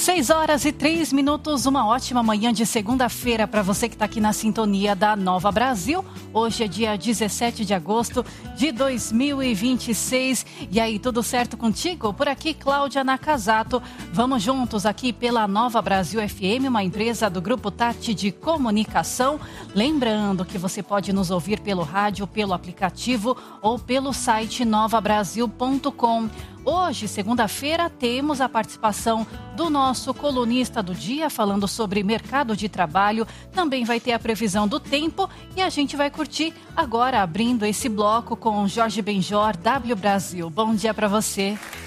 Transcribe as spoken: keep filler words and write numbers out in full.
Seis horas e três minutos, uma ótima manhã de segunda-feira para você que está aqui na sintonia da Nova Brasil. Hoje é dia dezessete de agosto de dois mil e vinte e seis. E aí, tudo certo contigo? Por aqui, Cláudia Nakazato. Vamos juntos aqui pela Nova Brasil F M, uma empresa do Grupo Tati de Comunicação. Lembrando que você pode nos ouvir pelo rádio, pelo aplicativo ou pelo site nova brasil ponto com. Hoje, segunda-feira, temos a participação do nosso colunista do dia falando sobre mercado de trabalho. Também vai ter a previsão do tempo e a gente vai curtir agora abrindo esse bloco com Jorge Benjor, W Brasil. Bom dia para você.